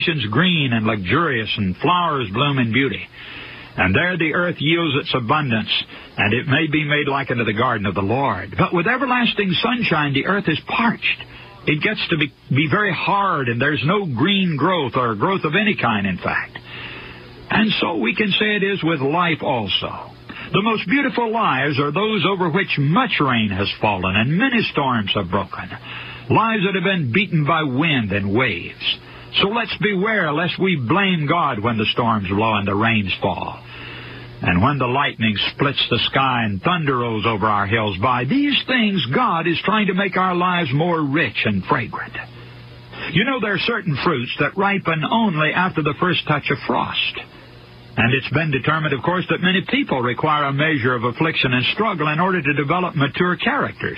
green and luxurious, and flowers bloom in beauty. And there the earth yields its abundance, and it may be made like unto the garden of the Lord. But with everlasting sunshine the earth is parched. It gets to be very hard, and there's no green growth, or growth of any kind, in fact. And so we can say it is with life also. The most beautiful lives are those over which much rain has fallen and many storms have broken. Lives that have been beaten by wind and waves. So let's beware lest we blame God when the storms blow and the rains fall. And when the lightning splits the sky and thunder rolls over our hills by, these things God is trying to make our lives more rich and fragrant. You know, there are certain fruits that ripen only after the first touch of frost. And it's been determined, of course, that many people require a measure of affliction and struggle in order to develop mature characters.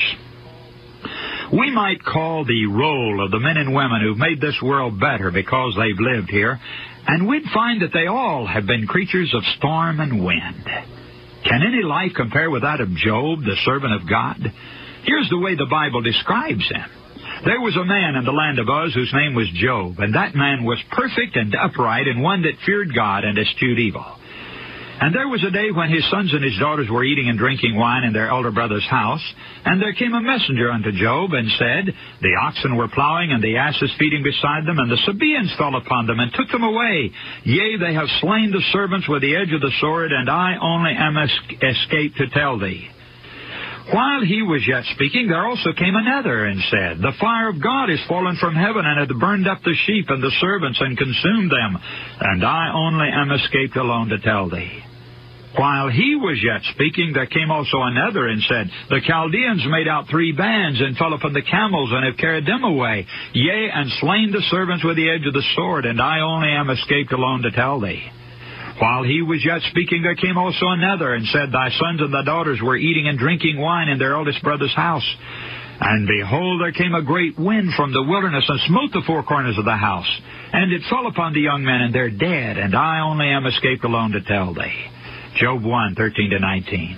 We might call the roll of the men and women who've made this world better because they've lived here, and we'd find that they all have been creatures of storm and wind. Can any life compare with that of Job, the servant of God? Here's the way the Bible describes him. There was a man in the land of Uz whose name was Job, and that man was perfect and upright, and one that feared God and eschewed evil. And there was a day when his sons and his daughters were eating and drinking wine in their elder brother's house, and there came a messenger unto Job, and said, The oxen were plowing, and the asses feeding beside them, and the Sabaeans fell upon them, and took them away. Yea, they have slain the servants with the edge of the sword, and I only am escaped to tell thee. While he was yet speaking, there also came another, and said, The fire of God is fallen from heaven, and hath burned up the sheep and the servants, and consumed them, and I only am escaped alone to tell thee. While he was yet speaking, there came also another, and said, The Chaldeans made out 3 bands, and fell upon the camels, and have carried them away, yea, and slain the servants with the edge of the sword, and I only am escaped alone to tell thee. While he was yet speaking, there came also another, and said, Thy sons and thy daughters were eating and drinking wine in their eldest brother's house. And behold, there came a great wind from the wilderness, and smote the 4 corners of the house. And it fell upon the young men, and they're dead, and I only am escaped alone to tell thee. Job 1:13-19.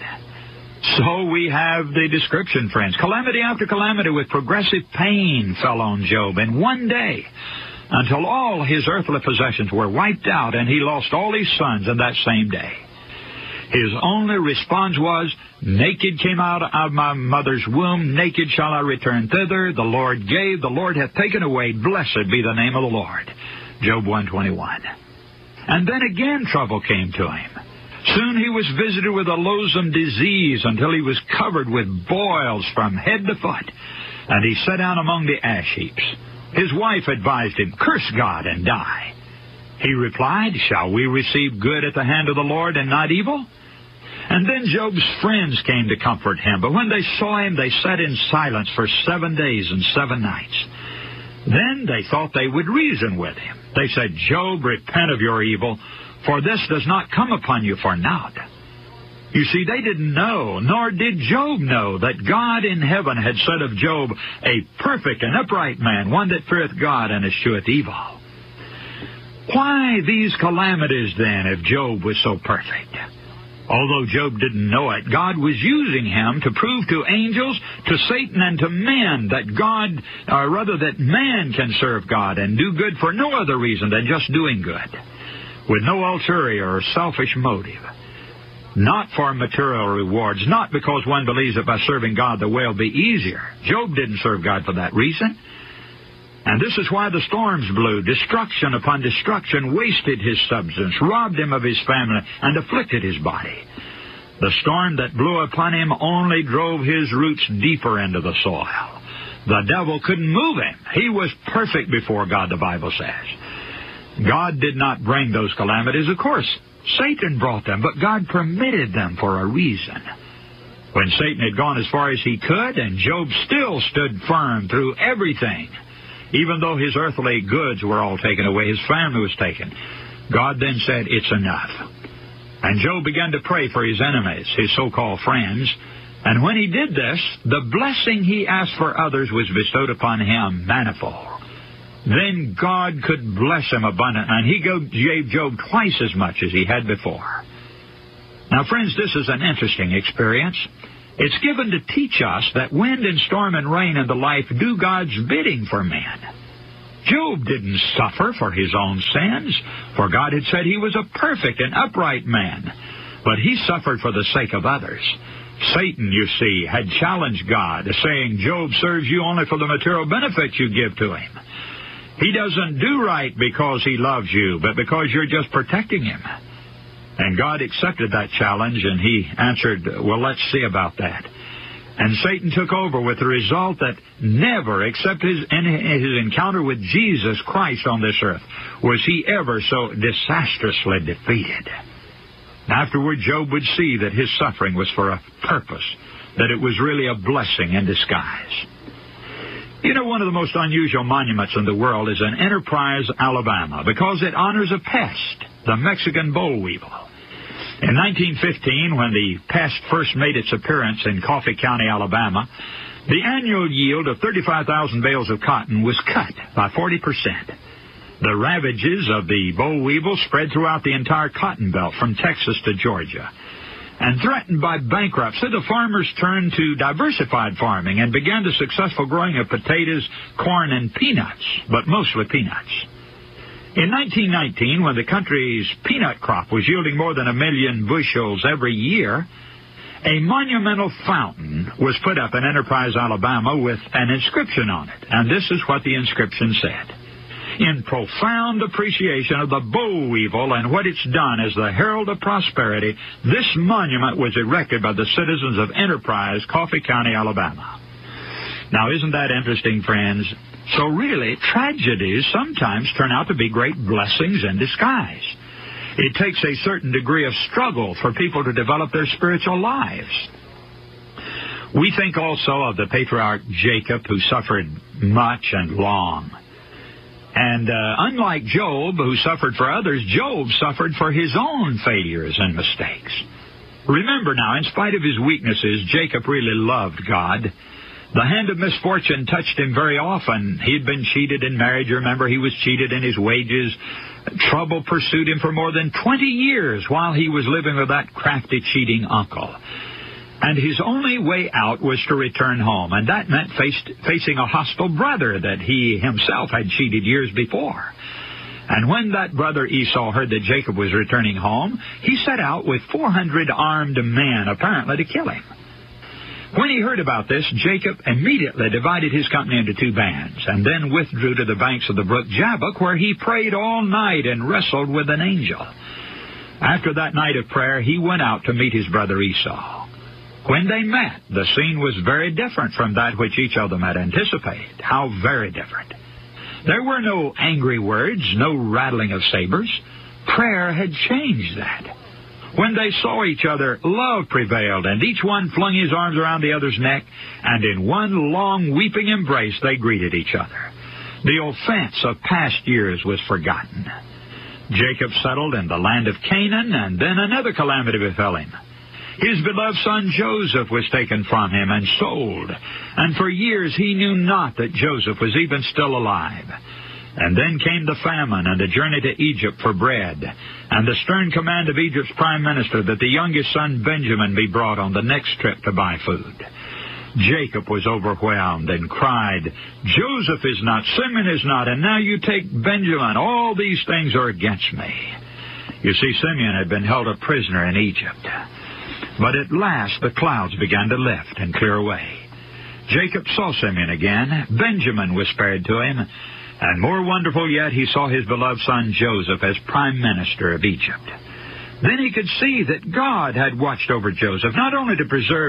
So we have the description, friends. Calamity after calamity with progressive pain fell on Job in one day, until all his earthly possessions were wiped out, and he lost all his sons in that same day. His only response was, Naked came out of my mother's womb, naked shall I return thither. The Lord gave, the Lord hath taken away. Blessed be the name of the Lord. Job 1:21. And then again trouble came to him. Soon he was visited with a loathsome disease, until he was covered with boils from head to foot, and he sat down among the ash heaps. His wife advised him, Curse God and die. He replied, Shall we receive good at the hand of the Lord and not evil? And then Job's friends came to comfort him, but when they saw him, they sat in silence for 7 days and 7 nights. Then they thought they would reason with him. They said, Job, repent of your evil, for this does not come upon you for naught. You see, they didn't know, nor did Job know, that God in heaven had said of Job, A perfect and upright man, one that feareth God and escheweth evil. Why these calamities, then, if Job was so perfect? Although Job didn't know it, God was using him to prove to angels, to Satan, and to men that man can serve God and do good for no other reason than just doing good, with no ulterior or selfish motive. Not for material rewards, not because one believes that by serving God the way will be easier. Job didn't serve God for that reason. And this is why the storms blew. Destruction upon destruction wasted his substance, robbed him of his family, and afflicted his body. The storm that blew upon him only drove his roots deeper into the soil. The devil couldn't move him. He was perfect before God, the Bible says. God did not bring those calamities. Of course, Satan brought them, but God permitted them for a reason. When Satan had gone as far as he could, and Job still stood firm through everything, even though his earthly goods were all taken away, his family was taken, God then said, It's enough. And Job began to pray for his enemies, his so-called friends. And when he did this, the blessing he asked for others was bestowed upon him manifold. Then God could bless him abundantly, and he gave Job twice as much as he had before. Now, friends, this is an interesting experience. It's given to teach us that wind and storm and rain and the life do God's bidding for men. Job didn't suffer for his own sins, for God had said he was a perfect and upright man. But he suffered for the sake of others. Satan, you see, had challenged God, saying, Job serves you only for the material benefits you give to him. He doesn't do right because he loves you, but because you're just protecting him. And God accepted that challenge, and he answered, well, let's see about that. And Satan took over with the result that never, except in his encounter with Jesus Christ on this earth, was he ever so disastrously defeated. Afterward, Job would see that his suffering was for a purpose, that it was really a blessing in disguise. You know, one of the most unusual monuments in the world is in Enterprise, Alabama, because it honors a pest, the Mexican boll weevil. In 1915, when the pest first made its appearance in Coffee County, Alabama, the annual yield of 35,000 bales of cotton was cut by 40%. The ravages of the boll weevil spread throughout the entire cotton belt from Texas to Georgia. And threatened by bankruptcy, the farmers turned to diversified farming and began the successful growing of potatoes, corn, and peanuts, but mostly peanuts. In 1919, when the country's peanut crop was yielding more than 1 million bushels every year, a monumental fountain was put up in Enterprise, Alabama, with an inscription on it. And this is what the inscription said. In profound appreciation of the boll weevil and what it's done as the herald of prosperity, this monument was erected by the citizens of Enterprise, Coffee County, Alabama. Now, isn't that interesting, friends? So really, tragedies sometimes turn out to be great blessings in disguise. It takes a certain degree of struggle for people to develop their spiritual lives. We think also of the patriarch Jacob, who suffered much and long. And unlike Job, who suffered for others, Job suffered for his own failures and mistakes. Remember now, in spite of his weaknesses, Jacob really loved God. The hand of misfortune touched him very often. He'd been cheated in marriage. Remember, he was cheated in his wages. Trouble pursued him for more than 20 years while he was living with that crafty, cheating uncle. And his only way out was to return home, and that meant facing a hostile brother that he himself had cheated years before. And when that brother Esau heard that Jacob was returning home, he set out with 400 armed men, apparently to kill him. When he heard about this, Jacob immediately divided his company into 2 bands, and then withdrew to the banks of the brook Jabbok, where he prayed all night and wrestled with an angel. After that night of prayer, he went out to meet his brother Esau. When they met, the scene was very different from that which each of them had anticipated. How very different. There were no angry words, no rattling of sabers. Prayer had changed that. When they saw each other, love prevailed, and each one flung his arms around the other's neck, and in one long weeping embrace they greeted each other. The offense of past years was forgotten. Jacob settled in the land of Canaan, and then another calamity befell him. His beloved son Joseph was taken from him and sold, and for years he knew not that Joseph was even still alive. And then came the famine and the journey to Egypt for bread, and the stern command of Egypt's prime minister that the youngest son Benjamin be brought on the next trip to buy food. Jacob was overwhelmed and cried, Joseph is not, Simeon is not, and now you take Benjamin. All these things are against me. You see, Simeon had been held a prisoner in Egypt. But at last the clouds began to lift and clear away. Jacob saw Simeon again. Benjamin was spared to him. And more wonderful yet, he saw his beloved son Joseph as prime minister of Egypt. Then he could see that God had watched over Joseph, not only to preserve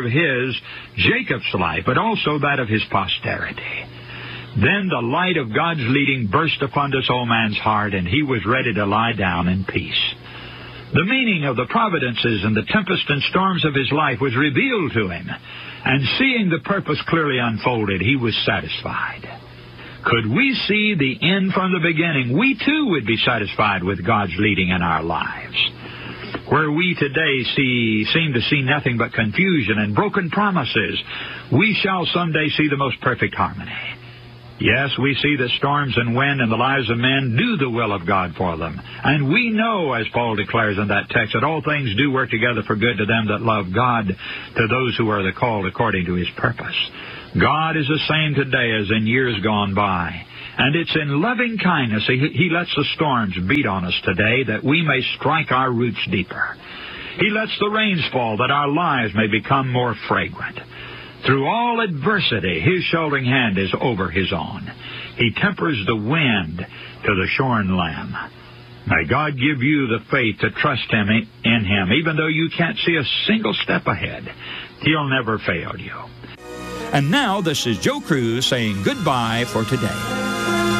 Jacob's life, but also that of his posterity. Then the light of God's leading burst upon this old man's heart, and he was ready to lie down in peace. The meaning of the providences and the tempest and storms of his life was revealed to him, and seeing the purpose clearly unfolded, he was satisfied. Could we see the end from the beginning, we too would be satisfied with God's leading in our lives. Where we today seem to see nothing but confusion and broken promises, we shall someday see the most perfect harmony. Yes, we see that storms and wind in the lives of men do the will of God for them. And we know, as Paul declares in that text, that all things do work together for good to them that love God, to those who are the called according to his purpose. God is the same today as in years gone by. And it's in loving kindness He lets the storms beat on us today that we may strike our roots deeper. He lets the rains fall that our lives may become more fragrant. Through all adversity, His shouldering hand is over His own. He tempers the wind to the shorn lamb. May God give you the faith to trust Him in Him, even though you can't see a single step ahead. He'll never fail you. And now, this is Joe Cruz saying goodbye for today.